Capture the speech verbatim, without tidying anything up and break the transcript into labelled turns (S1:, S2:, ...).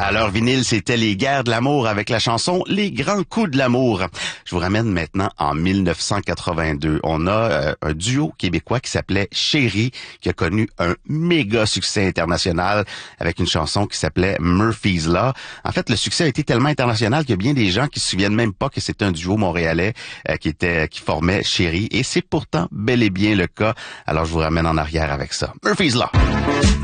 S1: À l'heure vinyle, c'était les guerres de l'amour avec la chanson Les grands coups de l'amour. Je vous ramène maintenant en mille neuf cent quatre-vingt-deux. On a euh, un duo québécois qui s'appelait Chéri, qui a connu un méga succès international avec une chanson qui s'appelait Murphy's Law. En fait, le succès a été tellement international qu'il y a bien des gens qui se souviennent même pas que c'était un duo montréalais euh, qui était qui formait Chéri, et c'est pourtant bel et bien le cas. Alors je vous ramène en arrière avec ça. Murphy's Law.